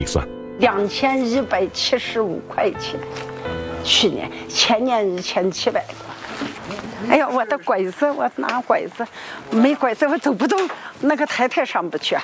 算。 2175块钱，去年、前年1700多。哎呀，我的拐子，我拿拐子，没拐子我走不动，那个台上不去。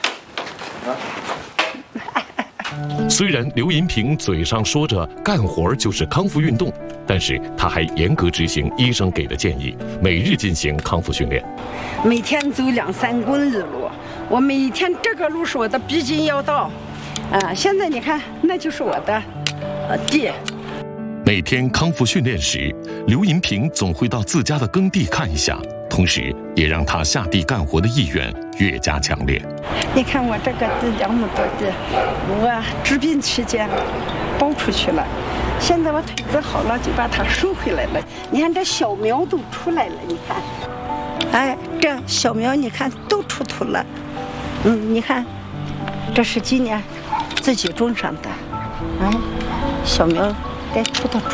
虽然刘银平嘴上说着干活就是康复运动，但是他还严格执行医生给的建议，每日进行康复训练。 每天走2、3公里路，我每天这个路是我的必经要道。现在你看，那就是我的地。 每天康复训练时，刘银平总会到自家的耕地看一下，同时也让他下地干活的意愿越加强烈。 你看我这个地2亩多地，我治病期间包出去了，现在我腿子好了，就把它收回来了。你看这小苗都出来了，你看，哎，这小苗你看都出土了。你看，这是今年自己种上的，小苗该出了。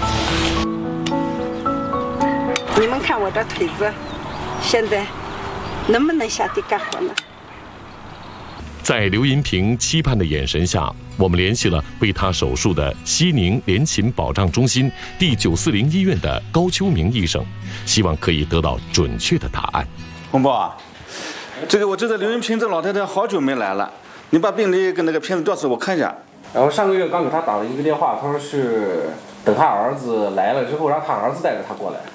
你们看我这腿子，现在能不能下地干活呢？ 在刘银平期盼的眼神下，我们联系了为他手术的西宁联勤保障中心第940医院的高秋明医生，希望可以得到准确的答案。 洪宝啊，我知道刘银平这老太太好久没来了，你把病历跟那个片子调出来我看一下。 然后上个月刚给他打了一个电话，他说是等他儿子来了之后，让他儿子带着他过来。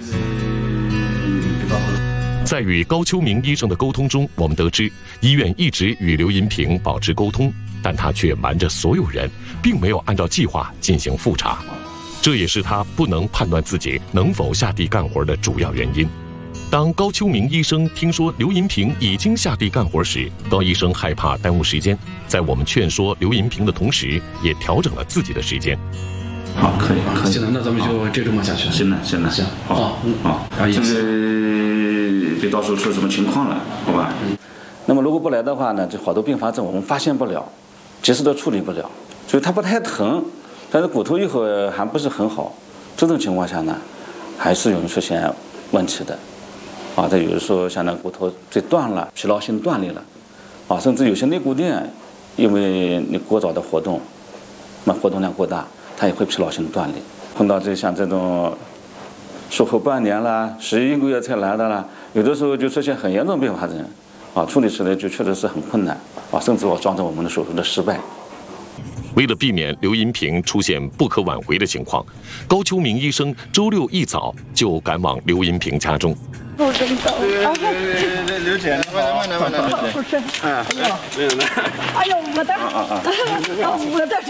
在与高秋明医生的沟通中，我们得知医院一直与刘银平保持沟通，但他却瞒着所有人，并没有按照计划进行复查，这也是他不能判断自己能否下地干活的主要原因。当高秋明医生听说刘银平已经下地干活时，高医生害怕耽误时间，在我们劝说刘银平的同时，也调整了自己的时间。 好，可以。 行了，那咱们就这周末下去。 行了，好。这个别到时候出什么情况了，好吧？那么如果不来的话呢，这好多并发症我们发现不了，及时的处理不了，所以它不太疼，但是骨头愈合还不是很好。这种情况下呢，还是容易出现问题的。再有的时候像那骨头最断了，疲劳性断裂了，甚至有些内骨垫，因为你过早的活动，活动量过大，它也会疲劳性断裂。碰到像这种术后半年啦、11个月才来的啦，有的时候就出现很严重并发症，处理起来就确实是很困难，甚至造成我们的手术的失败。 为了避免刘银平出现不可挽回的情况，高秋明医生周6一早就赶往刘银平家中。 不真高！ 刘姐，慢点。 不是，哎呦，我的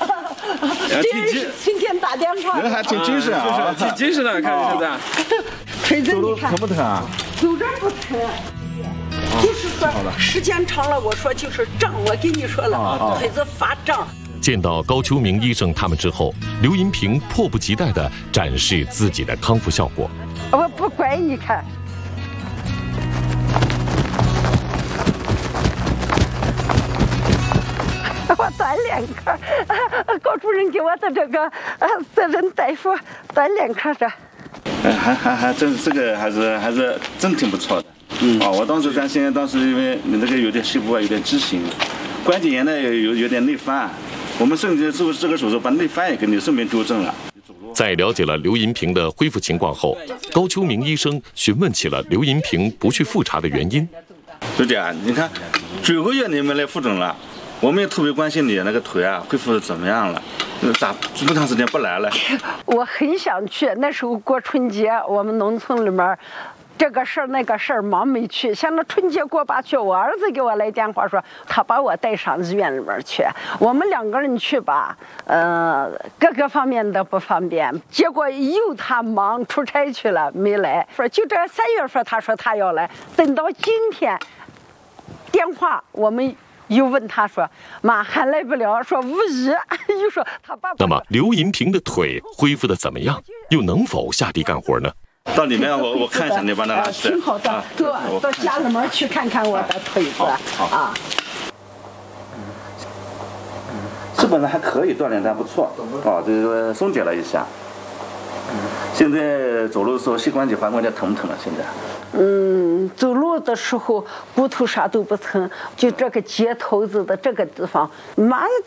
今天打电话， 人还挺精神啊， 挺精神的，看着现在。 腿子你看， 疼不疼啊？ 走着不疼。就是说时间长了，我说就是胀，我跟你说了，腿子发胀。 见到高秋明医生他们之后，刘银平迫不及待地展示自己的康复效果。 我不拐你看，我锻炼科，高主任给我的这个责任大夫锻炼科的。 还真这个还是真挺不错的。我当时担心，因为你这个有点细部有点畸形，关节炎呢有点内翻，我们甚至做这个手术把内翻也给你顺便纠正了。 在了解了刘银平的恢复情况后，高秋明医生询问起了刘银平不去复查的原因。 刘姐，你看9个月你们来复诊了，我们也特别关心你那个腿恢复的怎么样了，咋这么长时间不来了？ 我很想去，那时候过春节，我们农村里面这个事儿那个事儿忙没去，像那春节过吧去，我儿子给我来电话说他把我带上医院里面去，我们2个人去吧，各个方面都不方便，结果又他忙出差去了没来，说就这3月份他说他要来，等到今天电话我们又问他说妈还来不了，说无疑，又说他爸爸。 那么刘银平的腿恢复的怎么样？又能否下地干活呢？ 到里面我看一下，你把那拿去。 挺好的，到家里面去看看我的腿子啊。 基本上还可以，锻炼的还不错，就是松解了一下。现在走路的时候，膝关节、踝关节疼不疼了？现在？ 走路的时候骨头啥都不疼，就这个接头子的这个地方，麻一